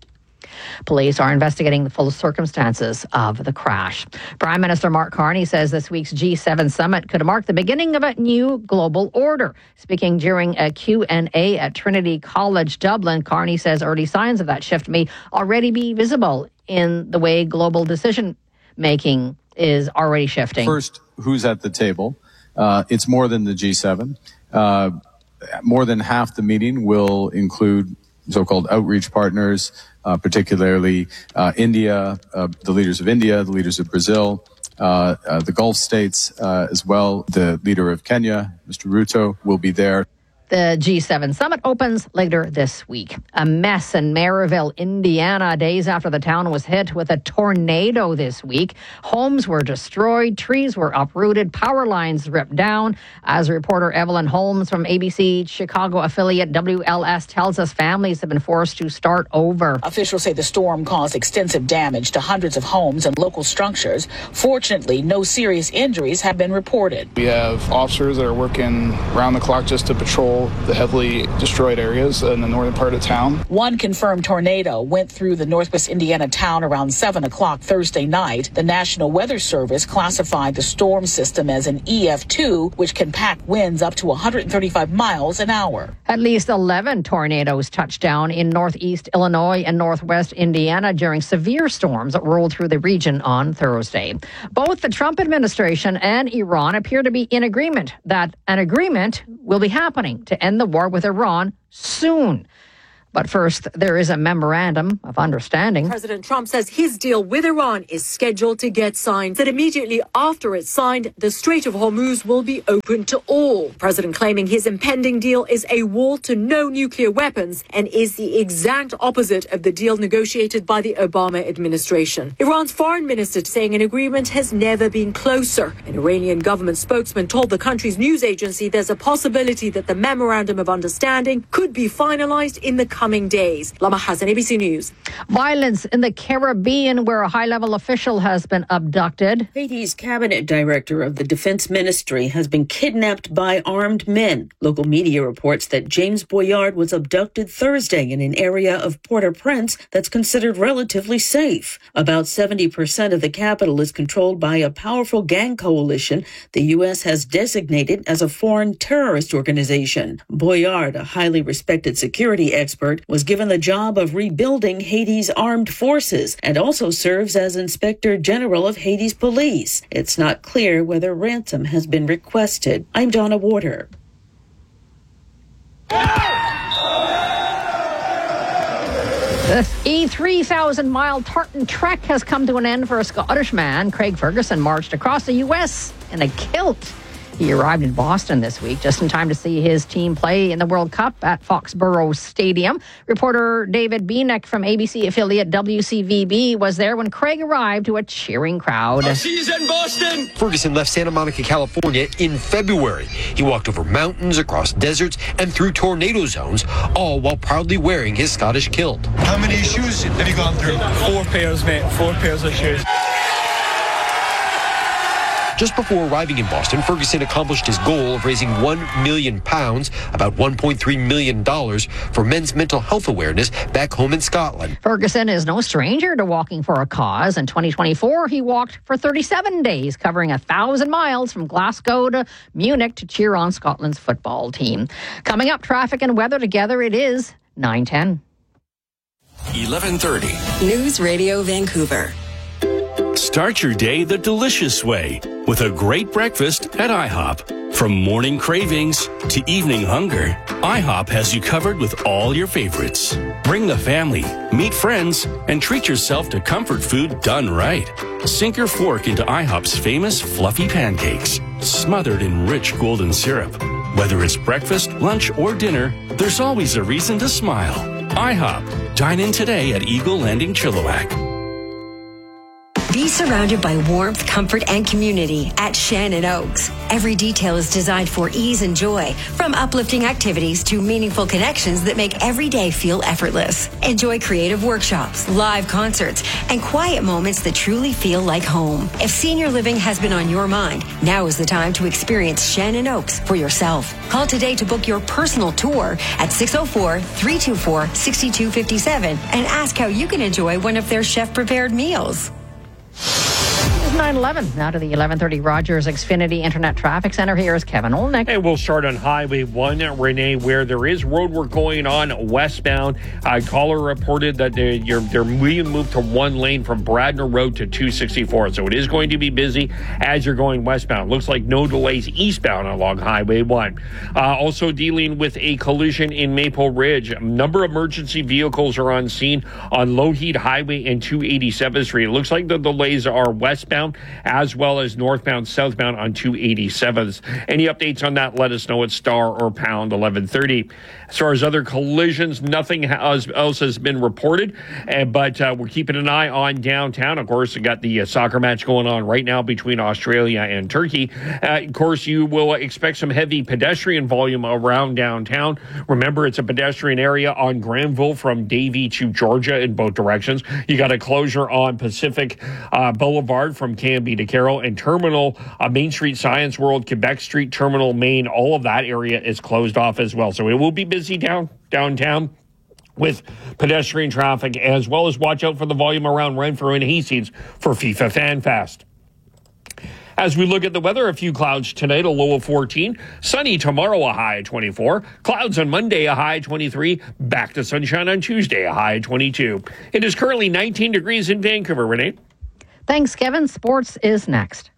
Police are investigating the full circumstances of the crash. Prime Minister Mark Carney says this week's G seven summit could mark the beginning of a new global order. Speaking during a Q and A at Trinity College Dublin, Carney says early signs of that shift may already be visible in the way global decision-making is already shifting. First, who's at the table? Uh, it's more than the G seven. Uh, more than half the meeting will include so-called outreach partners, uh, particularly uh, India, uh, the leaders of India, the leaders of Brazil, uh, uh, the Gulf states uh, as well. The leader of Kenya, Mister Ruto, will be there. The G seven summit opens later this week. A mess in Maryville, Indiana, days after the town was hit with a tornado this week. Homes were destroyed, trees were uprooted, power lines ripped down. As reporter Evelyn Holmes from A B C Chicago affiliate W L S tells us, families have been forced to start over. Officials say the storm caused extensive damage to hundreds of homes and local structures. Fortunately, no serious injuries have been reported. We have officers that are working around the clock just to patrol the heavily destroyed areas in the northern part of town. One confirmed tornado went through the northwest Indiana town around seven o'clock Thursday night. The National Weather Service classified the storm system as an E F two, which can pack winds up to one hundred thirty-five miles an hour. At least eleven tornadoes touched down in northeast Illinois and northwest Indiana during severe storms that rolled through the region on Thursday. Both the Trump administration and Iran appear to be in agreement that an agreement will be happening to end the war with Iran soon. But first, there is a memorandum of understanding. President Trump says his deal with Iran is scheduled to get signed. That immediately after it's signed, the Strait of Hormuz will be open to all. President claiming his impending deal is a wall to no nuclear weapons and is the exact opposite of the deal negotiated by the Obama administration. Iran's foreign minister saying an agreement has never been closer. An Iranian government spokesman told the country's news agency there's a possibility that the memorandum of understanding could be finalized in the coming days. Lama Hassan, A B C News. Violence in the Caribbean, where a high-level official has been abducted. Haiti's cabinet director of the defense ministry has been kidnapped by armed men. Local media reports that James Boyard was abducted Thursday in an area of Port-au-Prince that's considered relatively safe. About seventy percent of the capital is controlled by a powerful gang coalition the U S has designated as a foreign terrorist organization. Boyard, a highly respected security expert, was given the job of rebuilding Haiti's armed forces and also serves as Inspector General of Haiti's police. It's not clear whether ransom has been requested. I'm Donna Warder. The three thousand mile tartan trek has come to an end for a Scottish man. Craig Ferguson marched across the U S in a kilt. He arrived in Boston this week just in time to see his team play in the World Cup at Foxborough Stadium. Reporter David Beanick from A B C affiliate W C V B was there when Craig arrived to a cheering crowd. I'll see you in Boston. Ferguson left Santa Monica, California in February. He walked over mountains, across deserts, and through tornado zones, all while proudly wearing his Scottish kilt. How many shoes have you gone through? Four pairs, mate. Four pairs of shoes. Just before arriving in Boston, Ferguson accomplished his goal of raising one million pounds, about one point three million dollars, for men's mental health awareness back home in Scotland. Ferguson is no stranger to walking for a cause. In twenty twenty-four, he walked for thirty-seven days, covering a thousand miles from Glasgow to Munich to cheer on Scotland's football team. Coming up, traffic and weather together, it is nine ten. eleven thirty. News Radio Vancouver. Start your day the delicious way with a great breakfast at IHOP. From morning cravings to evening hunger, IHOP has you covered with all your favorites. Bring the family, meet friends, and treat yourself to comfort food done right. Sink your fork into IHOP's famous fluffy pancakes, smothered in rich golden syrup. Whether it's breakfast, lunch, or dinner, there's always a reason to smile. IHOP. Dine in today at Eagle Landing Chilliwack. Be surrounded by warmth, comfort, and community at Shannon Oaks. Every detail is designed for ease and joy, from uplifting activities to meaningful connections that make every day feel effortless. Enjoy creative workshops, live concerts, and quiet moments that truly feel like home. If senior living has been on your mind, now is the time to experience Shannon Oaks for yourself. Call today to book your personal tour at six oh four, three two four, six two five seven and ask how you can enjoy one of their chef-prepared meals. nine eleven. Now to the eleven thirty Rogers Xfinity Internet Traffic Center. Here's Kevin Olnick. And we'll start on Highway one, Renee, where there is road work going on westbound. A caller reported that they're, you're, they're being moved to one lane from Bradner Road to two sixty-four. So it is going to be busy as you're going westbound. Looks like no delays eastbound along Highway one. Uh, also dealing with a collision in Maple Ridge. A number of emergency vehicles are on scene on Lougheed Highway and two eighty-seventh Street. It looks like the delays are westbound as well as northbound, southbound on two eighty-seventh. Any updates on that, let us know at star or pound eleven thirty. As far as other collisions, nothing else has been reported, uh, but uh, we're keeping an eye on downtown. Of course, we got the uh, soccer match going on right now between Australia and Turkey. Uh, of course, you will expect some heavy pedestrian volume around downtown. Remember, it's a pedestrian area on Granville from Davie to Georgia in both directions. You got a closure on Pacific uh, Boulevard from Canby to Carroll, and Terminal, uh, Main Street, Science World, Quebec Street, Terminal, Maine, all of that area is closed off as well. So it will be busy down downtown with pedestrian traffic, as well as watch out for the volume around Renfrew and Hastings for FIFA Fan Fest. As we look at the weather, a few clouds tonight, a low of fourteen. Sunny tomorrow, a high of twenty-four. Clouds on Monday, a high of twenty-three. Back to sunshine on Tuesday, a high of twenty-two. It is currently nineteen degrees in Vancouver, Renee. Thanks, Kevin. Sports is next.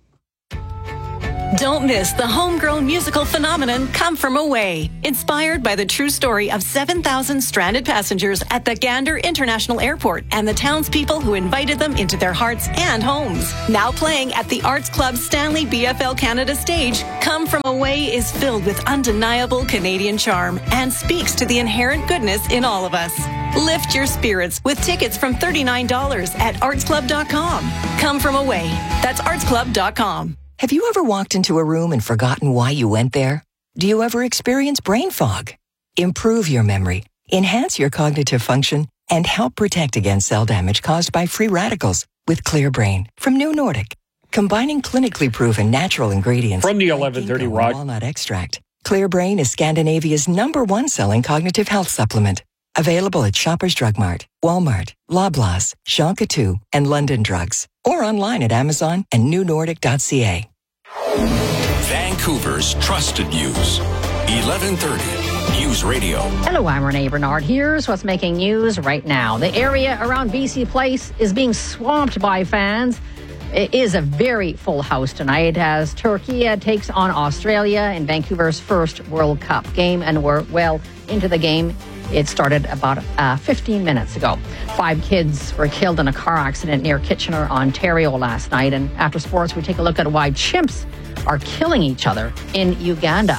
Don't miss the homegrown musical phenomenon Come From Away, inspired by the true story of seven thousand stranded passengers at the Gander International Airport and the townspeople who invited them into their hearts and homes. Now playing at the Arts Club Stanley B F L Canada stage, Come From Away is filled with undeniable Canadian charm and speaks to the inherent goodness in all of us. Lift your spirits with tickets from thirty-nine dollars at arts club dot com. Come From Away. That's arts club dot com. Have you ever walked into a room and forgotten why you went there? Do you ever experience brain fog? Improve your memory, enhance your cognitive function, and help protect against cell damage caused by free radicals with Clear Brain from New Nordic. Combining clinically proven natural ingredients from the eleven thirty Rod walnut extract, Clear Brain is Scandinavia's number one selling cognitive health supplement. Available at Shoppers Drug Mart, Walmart, Loblaws, Shonka two, and London Drugs. Or online at Amazon and new nordic dot c a. Vancouver's trusted news. eleven thirty News Radio. Hello, I'm Renee Bernard. Here's what's making news right now. The area around B C Place is being swamped by fans. It is a very full house tonight as Turkey takes on Australia in Vancouver's first World Cup game, and we're well into the game. It started about uh, fifteen minutes ago. Five kids were killed in a car accident near Kitchener, Ontario last night. And after sports, we take a look at why chimps are killing each other in Uganda.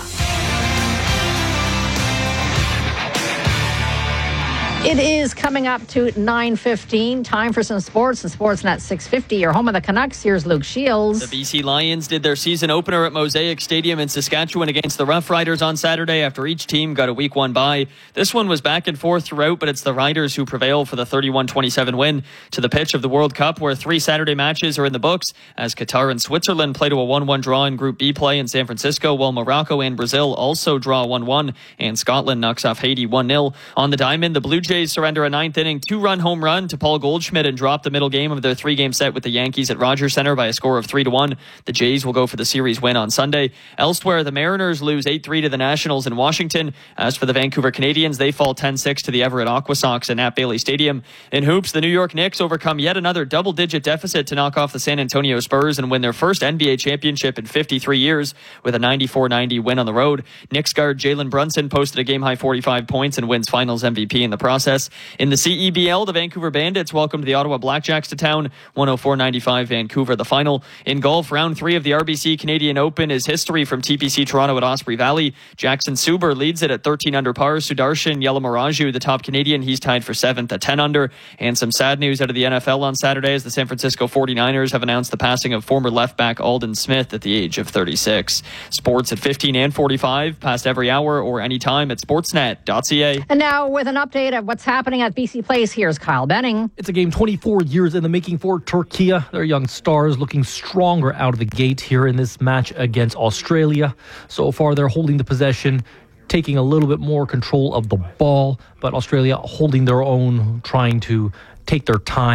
It is coming up to nine fifteen. Time for some sports and Sportsnet six fifty. Your home of the Canucks. Here's Luke Shields. The B C Lions did their season opener at Mosaic Stadium in Saskatchewan against the Rough Riders on Saturday after each team got a week one bye. This one was back and forth throughout, but it's the Riders who prevail for the thirty-one twenty-seven win to the pitch of the World Cup, where three Saturday matches are in the books as Qatar and Switzerland play to a one one draw in Group B play in San Francisco, while Morocco and Brazil also draw one one, and Scotland knocks off Haiti one nil. On the diamond, the Blue Jays surrender a ninth inning two-run home run to Paul Goldschmidt and drop the middle game of their three-game set with the Yankees at Rogers Center by a score of three to one. The Jays will go for the series win on Sunday. Elsewhere, the Mariners lose eight three to the Nationals in Washington. As for the Vancouver Canadians, they fall ten six to the Everett Aquasox at Nat Bailey Stadium. In hoops, the New York Knicks overcome yet another double-digit deficit to knock off the San Antonio Spurs and win their first N B A championship in fifty-three years with a ninety-four ninety win on the road. Knicks guard Jalen Brunson posted a game-high forty-five points and wins Finals M V P in the process. In the C E B L, the Vancouver Bandits welcomed the Ottawa Blackjacks to town, one oh four ninety-five Vancouver the final. In golf, round three of the R B C Canadian Open is history from T P C Toronto at Osprey Valley. Jackson Suber leads it at thirteen under par. Sudarshan Yalamaraju, the top Canadian, he's tied for seventh at ten under. And some sad news out of the N F L on Saturday as the San Francisco forty-niners have announced the passing of former left back Aldon Smith at the age of thirty-six. Sports at fifteen and forty-five, past every hour or anytime at sportsnet dot c a. And now with an update of what's happening at B C Place, here's Kyle Benning. It's a game twenty-four years in the making for Turkey. Their young stars looking stronger out of the gate here in this match against Australia. So far, they're holding the possession, taking a little bit more control of the ball, but Australia holding their own, trying to take their time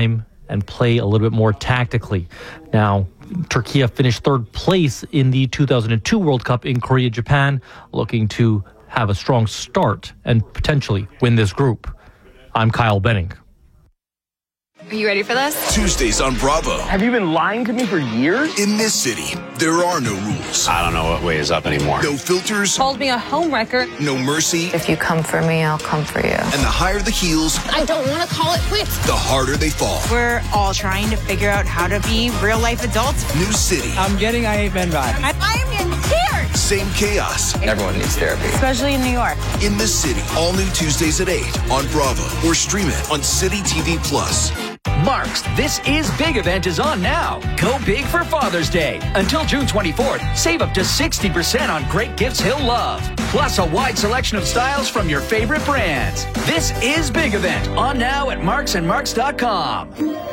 and play a little bit more tactically. Now, Turkey finished third place in the two thousand two World Cup in Korea, Japan, looking to have a strong start and potentially win this group. I'm Kyle Benning. Are you ready for this? Tuesdays on Bravo. Have you been lying to me for years? In this city, there are no rules. I don't know what way is up anymore. No filters. Called me a homewrecker. No mercy. If you come for me, I'll come for you. And the higher the heels, I don't want to call it quits. the harder they fall. We're all trying to figure out how to be real life adults. New city. I'm getting I Hate Men vibe. I, I am in tears. Same chaos. Everyone needs therapy. Especially in New York. In this city. All new Tuesdays at eight on Bravo. Or stream it on City T V Plus. Mark's This Is Big event is on now. Go big for Father's Day. Until June twenty-fourth, save up to sixty percent on great gifts he'll love. Plus a wide selection of styles from your favorite brands. This Is Big event on now at marks and marks dot com.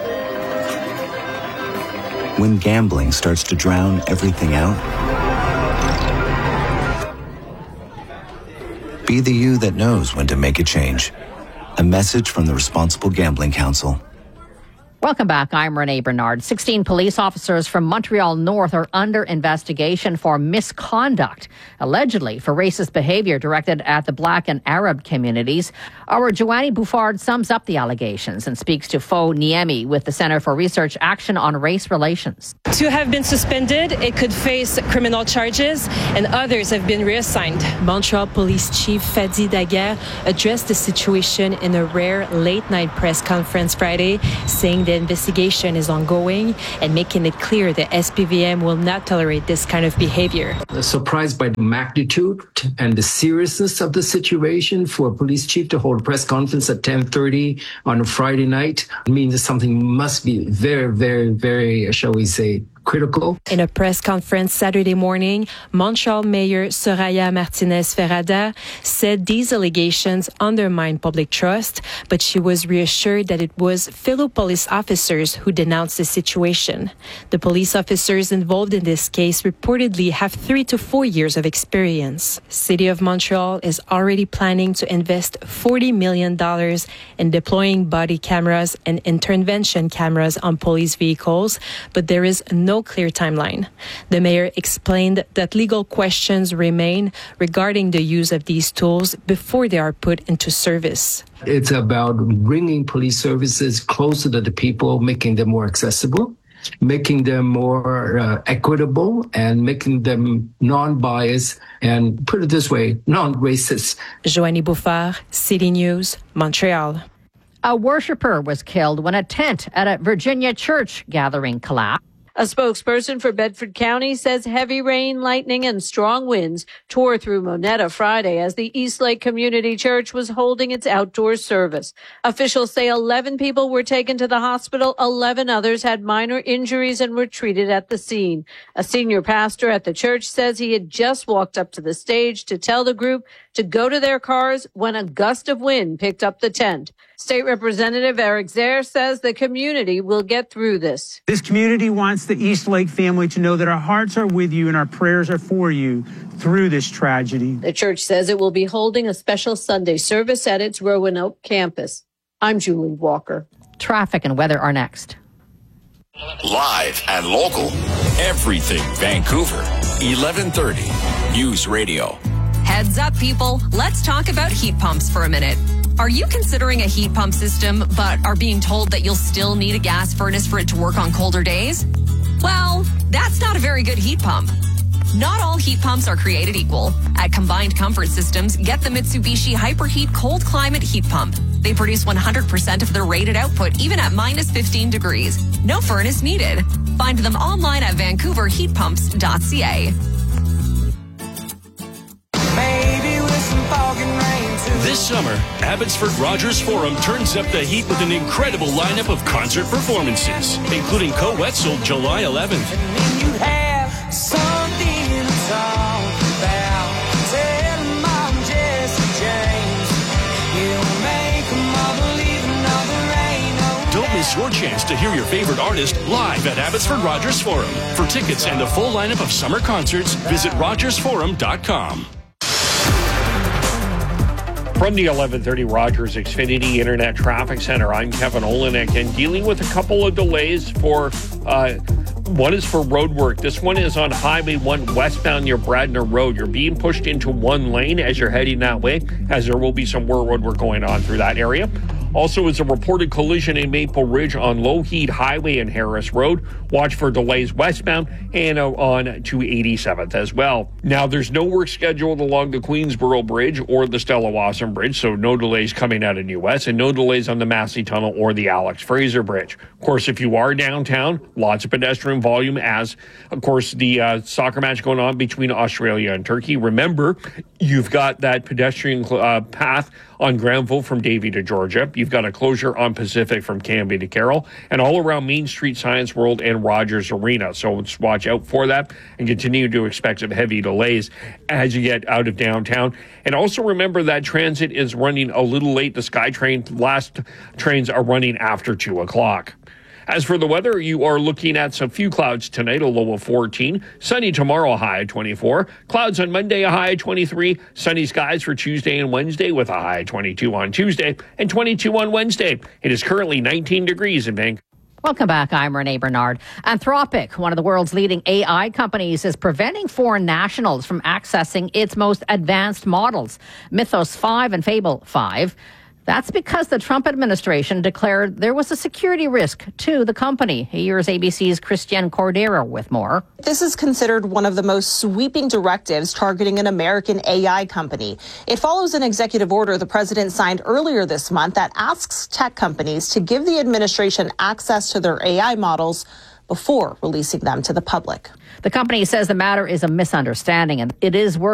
When gambling starts to drown everything out, be the you that knows when to make a change. A message from the Responsible Gambling Council. Welcome back. I'm Renee Bernard. sixteen police officers from Montreal North are under investigation for misconduct, allegedly for racist behavior directed at the Black and Arab communities. Our Joanny Bouffard sums up the allegations and speaks to Fo Niemi with the Center for Research Action on Race Relations. Two have been suspended. It could face criminal charges, and others have been reassigned. Montreal Police Chief Fadi Daguerre addressed the situation in a rare late-night press conference Friday, saying the investigation is ongoing and making it clear that S P V M will not tolerate this kind of behavior. Surprised by the magnitude and the seriousness of the situation for a police chief to hold a press conference at ten thirty on a Friday night means that something must be very, very, very, shall we say, critical. In a press conference Saturday morning, Montreal Mayor Soraya Martinez Ferrada said these allegations undermine public trust, but she was reassured that it was fellow police officers who denounced the situation. The police officers involved in this case reportedly have three to four years of experience. City of Montreal is already planning to invest forty million dollars in deploying body cameras and intervention cameras on police vehicles, but there is no No clear timeline. The mayor explained that legal questions remain regarding the use of these tools before they are put into service. It's about bringing police services closer to the people, making them more accessible, making them more uh, equitable, and making them non-biased, and put it this way, non-racist. Joanny Bouffard, City News, Montreal. A worshiper was killed when a tent at a Virginia church gathering collapsed. A spokesperson for Bedford County says heavy rain, lightning, and strong winds tore through Monetta Friday as the Eastlake Community Church was holding its outdoor service. Officials say eleven people were taken to the hospital. eleven others had minor injuries and were treated at the scene. A senior pastor at the church says he had just walked up to the stage to tell the group to go to their cars when a gust of wind picked up the tent. State Representative Eric Zare says the community will get through this. This community wants the Eastlake family to know that our hearts are with you and our prayers are for you through this tragedy. The church says it will be holding a special Sunday service at its Roanoke campus. I'm Julie Walker. Traffic and weather are next. Live and local. Everything Vancouver. eleven thirty. News Radio. Heads up, people. Let's talk about heat pumps for a minute. Are you considering a heat pump system, but are being told that you'll still need a gas furnace for it to work on colder days? Well, that's not a very good heat pump. Not all heat pumps are created equal. At Combined Comfort Systems, get the Mitsubishi Hyperheat Cold Climate Heat Pump. They produce one hundred percent of their rated output, even at minus fifteen degrees. No furnace needed. Find them online at vancouver heat pumps dot c a. This summer, Abbotsford Rogers Forum turns up the heat with an incredible lineup of concert performances, including Co Wetzel July eleventh. Don't miss your chance to hear your favorite artist live at Abbotsford Rogers Forum. For tickets and a full lineup of summer concerts, visit rogers forum dot com. From the eleven thirty Rogers Xfinity Internet Traffic Center, I'm Kevin Olenek, and dealing with a couple of delays for, uh, one is for road work. This one is on Highway one westbound near Bradner Road. You're being pushed into one lane as you're heading that way, as there will be some more road work going on through that area. Also, is a reported collision in Maple Ridge on Lougheed Highway and Harris Road. Watch for delays westbound and on to eighty-seventh as well. Now, there's no work scheduled along the Queensboro Bridge or the Stella Wasson Bridge, so no delays coming out of New West, and no delays on the Massey Tunnel or the Alex Fraser Bridge. Of course, if you are downtown, lots of pedestrian volume as, of course, the uh, soccer match going on between Australia and Turkey. Remember, you've got that pedestrian uh, path on Granville from Davie to Georgia. You've got a closure on Pacific from Cambie to Carroll, and all around Main Street, Science World, and Rogers Arena. So just watch out for that and continue to expect some heavy delays as you get out of downtown. And also remember that transit is running a little late. The SkyTrain last trains are running after two o'clock. As for the weather, you are looking at some few clouds tonight, a low of fourteen. Sunny tomorrow, a high of twenty-four. Clouds on Monday, a high of twenty-three. Sunny skies for Tuesday and Wednesday with a high of twenty-two on Tuesday and twenty-two on Wednesday. It is currently nineteen degrees in Vancouver. Welcome back. I'm Renee Bernard. Anthropic, one of the world's leading A I companies, is preventing foreign nationals from accessing its most advanced models, Mythos five and Fable five. That's because the Trump administration declared there was a security risk to the company. Here's A B C's Christiane Cordero with more. This is considered one of the most sweeping directives targeting an American A I company. It follows an executive order the president signed earlier this month that asks tech companies to give the administration access to their A I models before releasing them to the public. The company says the matter is a misunderstanding and it is working